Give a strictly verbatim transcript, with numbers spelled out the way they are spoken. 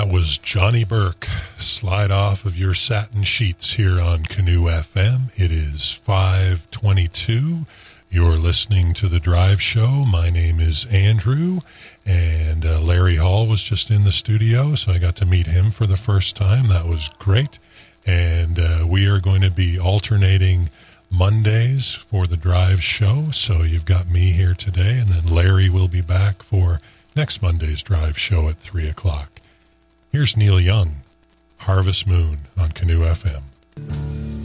That was Johnny Burke. Slide off of your satin sheets here on Canoe F M. It is five twenty-two. You're listening to The Drive Show. My name is Andrew, and uh, Larry Hall was just in the studio, so I got to meet him for the first time. That was great. And uh, we are going to be alternating Mondays for The Drive Show. So you've got me here today, and then Larry will be back for next Monday's Drive Show at three o'clock. Here's Neil Young, Harvest Moon on Canoe F M.